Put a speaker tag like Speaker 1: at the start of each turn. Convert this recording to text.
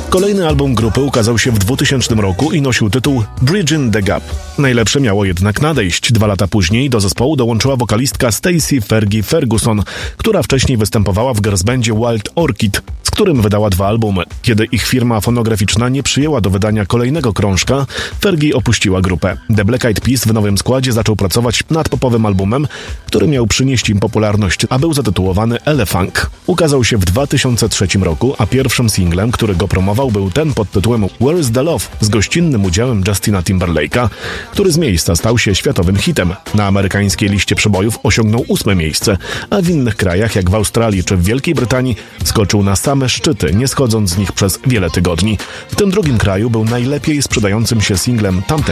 Speaker 1: Kolejny album grupy ukazał się w 2000 roku i nosił tytuł Bridging the Gap. Najlepsze miało jednak nadejść. 2 lata później do zespołu dołączyła wokalistka Stacey Fergie Ferguson, która wcześniej występowała w girls bandzie Wild Orchid, z którym wydała 2 albumy. Kiedy ich firma fonograficzna nie przyjęła do wydania kolejnego krążka, Fergie opuściła grupę. The Black Eyed Peas w nowym składzie zaczął pracować nad popowym albumem, który miał przynieść im popularność, a był zatytułowany Elefunk. Ukazał się w 2003 roku, a pierwszym singlem, który go promował, był ten pod tytułem Where is the Love z gościnnym udziałem Justina Timberlake'a, który z miejsca stał się światowym hitem. Na amerykańskiej liście przebojów osiągnął 8. miejsce, a w innych krajach, jak w Australii czy w Wielkiej Brytanii, skoczył na same szczyty, nie schodząc z nich przez wiele tygodni. W tym drugim kraju był najlepiej sprzedającym się singlem tamtego